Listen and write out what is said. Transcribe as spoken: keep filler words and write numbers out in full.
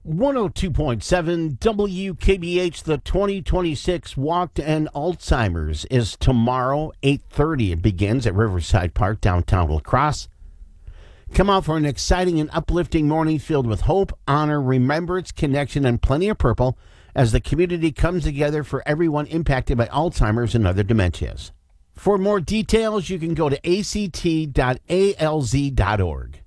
one oh two point seven W K B H, the twenty twenty-six Walk to End Alzheimer's is tomorrow, eight thirty. It begins at Riverside Park, downtown La Crosse. Come out for an exciting and uplifting morning filled with hope, honor, remembrance, connection, and plenty of purple as the community comes together for everyone impacted by Alzheimer's and other dementias. For more details, you can go to a c t dot a l z dot org.